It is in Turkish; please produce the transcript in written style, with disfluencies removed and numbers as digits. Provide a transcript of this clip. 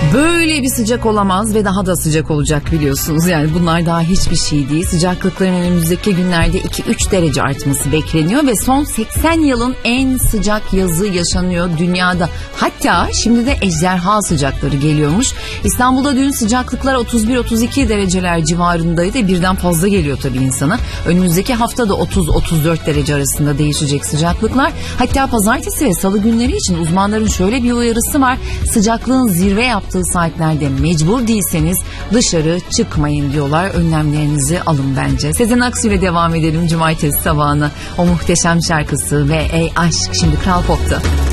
Böyle bir sıcak olamaz ve daha da sıcak olacak biliyorsunuz. Yani bunlar daha hiçbir şey değil. Sıcaklıkların önümüzdeki günlerde 2-3 derece artması bekleniyor ve son 80 yılın en sıcak yazı yaşanıyor dünyada. Hatta şimdi de ejderha sıcakları geliyormuş. İstanbul'da dün sıcaklıklar 31-32 dereceler civarındaydı. Birden fazla geliyor tabii insana. Önümüzdeki hafta da 30-34 derece arasında değişecek sıcaklıklar. Hatta pazartesi ve salı günleri için uzmanların şöyle bir uyarısı var. Sıcaklığın zirve yaptığı saatlerde mecbur değilseniz dışarı çıkmayın diyorlar. Önlemlerinizi alın bence. Sezen Aksu ile devam edelim cumartesi sabahına. O muhteşem şarkısı ve Ey Aşk şimdi Kral Pop'ta.